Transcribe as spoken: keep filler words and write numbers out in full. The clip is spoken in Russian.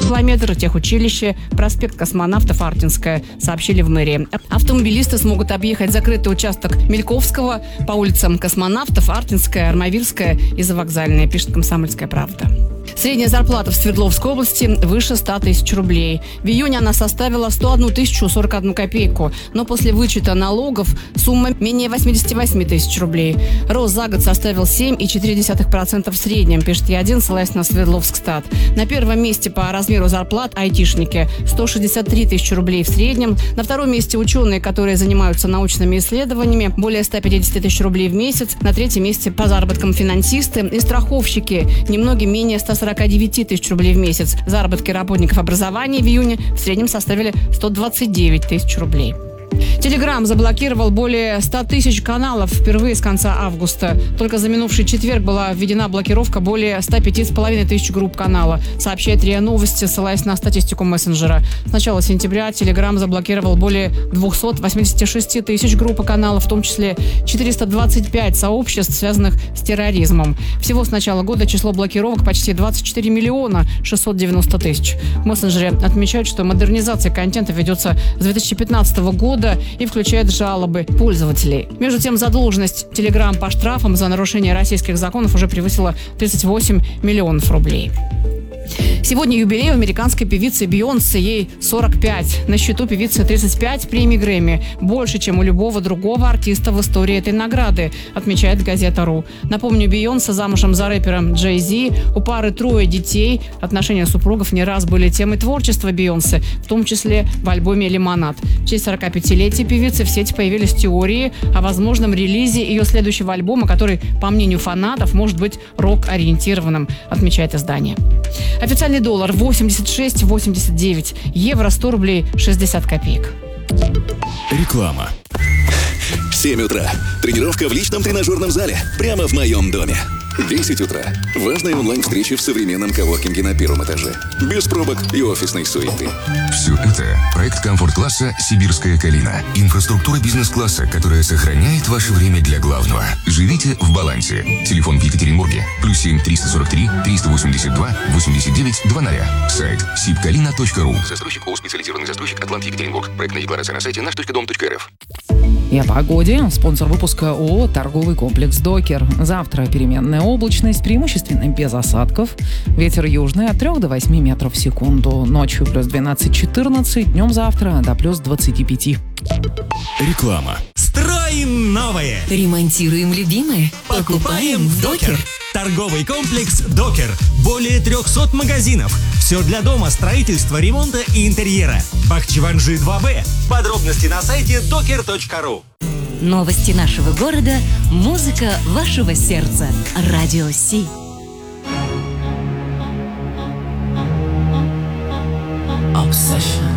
километр, техучилище, проспект Космонавтов, Артинская, сообщили в мэрии. Автомобилисты смогут объехать закрытый участок Мельковского по улицам Космонавтов, Артинская, Армавирская и Завокзальная, пишет «Комсомольская правда». Средняя зарплата в Свердловской области выше ста тысяч рублей. В июне она составила сто одну тысячу сорок одну копейку, но после вычета налогов сумма менее восемьдесят восемь тысяч рублей. Рост за год составил семь целых четыре десятых процента в среднем, пишет Я один, ссылаясь на Свердловскстат. На первом месте по размеру зарплат айтишники – сто шестьдесят три тысячи рублей в среднем. На втором месте ученые, которые занимаются научными исследованиями, более ста пятидесяти тысяч рублей в месяц. На третьем месте по заработкам финансисты и страховщики, немногим менее ста сорока девяти тысяч рублей в месяц. Заработки работников образования в июне в среднем составили сто двадцать девять тысяч рублей. Телеграм заблокировал более ста тысяч каналов впервые с конца августа. Только за минувший четверг была введена блокировка более ста пяти с половиной тысяч групп канала, сообщает РИА Новости, ссылаясь на статистику мессенджера. С начала сентября Телеграм заблокировал более двухсот восьмидесяти шести тысяч групп каналов, в том числе четыреста двадцать пять сообществ, связанных с терроризмом. Всего с начала года число блокировок почти двадцать четыре миллиона шестьсот девяносто тысяч. В мессенджере отмечают, что модернизация контента ведется с две тысячи пятнадцатого года и включает жалобы пользователей. Между тем, задолженность Telegram по штрафам за нарушение российских законов уже превысила тридцать восемь миллионов рублей. Сегодня юбилей у американской певицы Бейонсе, ей сорок пять. На счету певицы тридцать пять премий Грэмми, больше, чем у любого другого артиста в истории этой награды, отмечает газета «Ру». Напомню, Бейонсе замужем за рэпером Джей Зи, у пары трое детей. Отношения супругов не раз были темой творчества Бейонсе, в том числе в альбоме «Лимонад». В честь сорокапятилетия певицы в сети появились теории о возможном релизе ее следующего альбома, который, по мнению фанатов, может быть рок-ориентированным, отмечает издание. Официальный доллар восемьдесят шесть восемьдесят девять, евро сто рублей шестьдесят копеек. Реклама. семь утра. Тренировка в личном тренажерном зале прямо в моем доме. десять утра. Важные онлайн-встречи в современном коворкинге на первом этаже. Без пробок и офисной суеты. Все это проект комфорт-класса «Сибирская калина». Инфраструктура бизнес-класса, которая сохраняет ваше время для главного. Живите в балансе. Телефон в Екатеринбурге. Плюс семь триста сорок три триста восемьдесят два восемьдесят девять двадцать. Сайт сибкалина точка ру. Застройщик ООО «Специализированный застройщик Атлант Екатеринбург». Проектная декларация на сайте наш точка дом точка эр эф. И о погоде. Спонсор выпуска ООО «Торговый комплекс Докер». Завтра переменная облачность, преимущественно без осадков. Ветер южный от трёх до восьми метров в секунду. Ночью плюс двенадцать-четырнадцать, днем завтра до плюс двадцати пяти. Реклама. Строим новое. Ремонтируем любимое. Покупаем в Докер. Торговый комплекс Докер. Более трехсот магазинов. Все для дома, строительства, ремонта и интерьера. Бахчеванжи два бэ. Подробности на сайте докер точка ру. Новости нашего города, музыка вашего сердца. Радио Си.